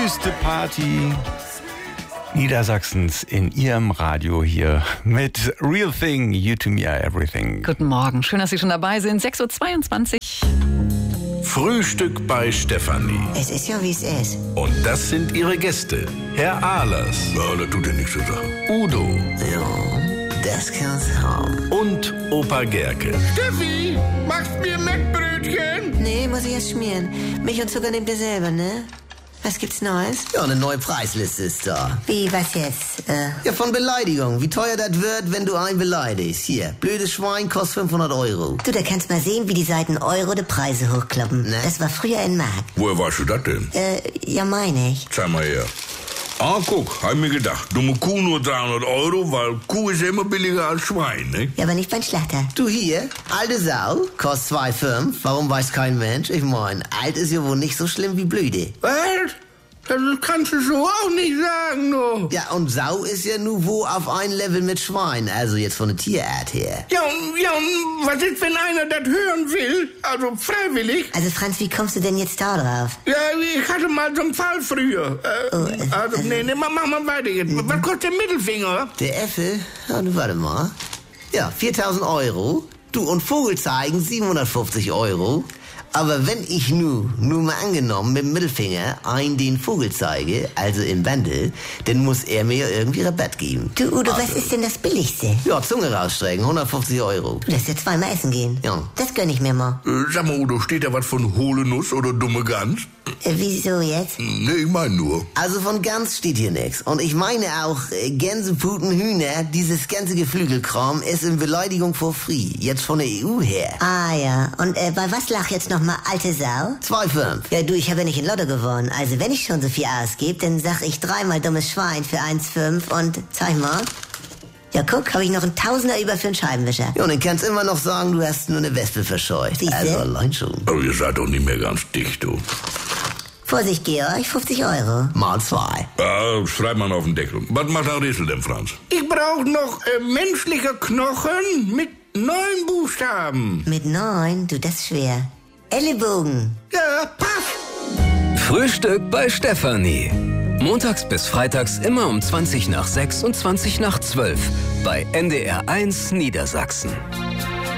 größte Party Niedersachsens in Ihrem Radio hier mit Real Thing, You to Me Are Everything. Guten Morgen, schön, dass Sie schon dabei sind. 6:22 Uhr. Frühstück bei Stefanie. Es ist ja, wie es ist. Und das sind ihre Gäste. Herr Ahlers. Ja, das tut ja nichts zu sagen. Udo. Ja, das kann's haben. Und Opa Gerke. Steffi, machst mir Mettbrötchen? Nee, muss ich erst schmieren. Milch und Zucker nehmt ihr selber, ne? Was gibt's Neues? Ja, eine neue Preisliste ist da. Wie, was jetzt? Ja, von Beleidigung. Wie teuer das wird, wenn du einen beleidigst. Hier, blödes Schwein kostet 500 Euro. Du, da kannst mal sehen, wie die Seiten Euro die Preise hochkloppen. Ne? Das war früher in Mark. Woher weißt du das denn? Ja, meine ich. Zeig mal her. Ah, guck, hab mir gedacht. Dumme Kuh nur 300 Euro, weil Kuh ist ja immer billiger als Schwein, ne? Ja, aber nicht beim Schlachter. Du hier, alte Sau, kostet 2,5. Warum weiß kein Mensch? Ich mein, alt ist ja wohl nicht so schlimm wie blöde. Was? Das kannst du so auch nicht sagen, du. Ja, und Sau ist ja nur wo auf ein Level mit Schwein, also jetzt von der Tierart her. Ja, und was ist, wenn einer das hören will? Also freiwillig? Also Franz, wie kommst du denn jetzt da drauf? Ja, ich hatte mal so einen Fall früher. Nee, mach mal weiter jetzt. Was kostet der Mittelfinger? Der Effe, ja, du warte mal. Ja, 4.000 Euro. Du, und Vogelzeigen 750 Euro. Aber wenn ich nur mal angenommen mit dem Mittelfinger den Vogel zeige, also im Bändel, dann muss er mir ja irgendwie Rabatt geben. Du, Udo, was ist denn das Billigste? Ja, Zunge rausstrecken, 150 Euro. Du lässt ja zweimal essen gehen. Ja. Das gönn ich mir mal. Sag mal, Udo, steht da was von hohle Nuss oder dumme Gans? Wieso jetzt? Nee, ich mein nur. Also von Gans steht hier nichts. Und ich meine auch, Gänse, Puten, Hühner, dieses ganze Geflügelkram ist in Beleidigung for free. Jetzt von der EU her. Ah ja, und bei was lag jetzt nochmal alte Sau? 2,5. Ja du, ich habe ja nicht in Lotto gewonnen. Also wenn ich schon so viel ausgebe, dann sag ich dreimal dummes Schwein für 1,5 und zeig mal. Ja guck, habe ich noch einen Tausender über für einen Scheibenwischer. Ja, und dann kannst immer noch sagen, du hast nur eine Wespe verscheucht. Siehste? Also allein schon. Aber ihr seid doch nicht mehr ganz dicht, du. Vorsicht, Georg, 50 Euro. Mal 2. Ja, schreib mal auf den Deckel. Was macht der Rätsel denn, Franz? Ich brauche noch menschliche Knochen mit 9 Buchstaben. Mit 9? Du, das ist schwer. Ellenbogen. Ja, passt. Frühstück bei Stefanie. Montags bis freitags immer um 20 nach 6 und 20 nach 12 bei NDR 1 Niedersachsen.